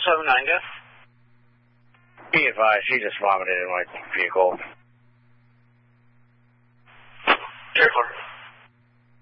479, go. Be advised, she just vomited in my vehicle. Airport.